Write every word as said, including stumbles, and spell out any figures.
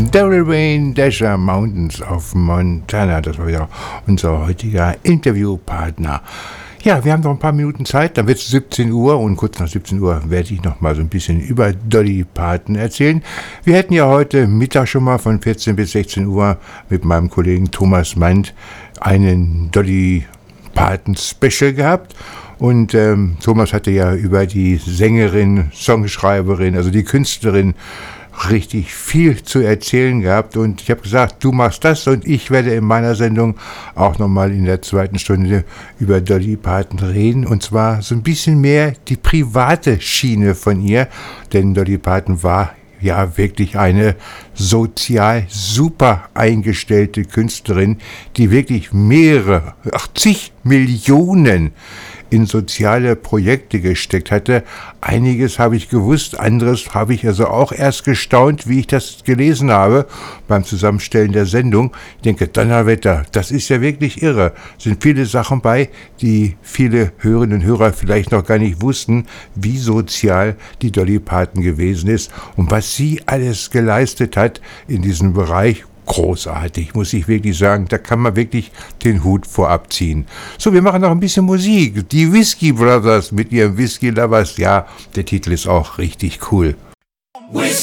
Daryl Wayne, Dasher Mountains of Montana. Das war wieder unser heutiger Interviewpartner. Ja, wir haben noch ein paar Minuten Zeit, dann wird es siebzehn Uhr und kurz nach siebzehn Uhr werde ich noch mal so ein bisschen über Dolly Parton erzählen. Wir hätten ja heute Mittag schon mal von vierzehn bis sechzehn Uhr mit meinem Kollegen Thomas Mand einen Dolly Parton Special gehabt. Und ähm, Thomas hatte ja über die Sängerin, Songschreiberin, also die Künstlerin, richtig viel zu erzählen gehabt. Und ich habe gesagt, du machst das und ich werde in meiner Sendung auch nochmal in der zweiten Stunde über Dolly Parton reden. Und zwar so ein bisschen mehr die private Schiene von ihr. Denn Dolly Parton war ja wirklich eine sozial super eingestellte Künstlerin, die wirklich mehrere, ach, zig Millionen in soziale Projekte gesteckt hatte. Einiges habe ich gewusst, anderes habe ich also auch erst gestaunt, wie ich das gelesen habe beim Zusammenstellen der Sendung. Ich denke, Donnerwetter, das ist ja wirklich irre. Es sind viele Sachen bei, die viele Hörerinnen und Hörer vielleicht noch gar nicht wussten, wie sozial die Dolly Parton gewesen ist und was sie alles geleistet hat in diesem Bereich. Großartig, muss ich wirklich sagen. Da kann man wirklich den Hut vorab ziehen. So, wir machen noch ein bisschen Musik. Die Whiskey Brothers mit ihrem Whiskey Lovers. Ja, der Titel ist auch richtig cool. Whiskey.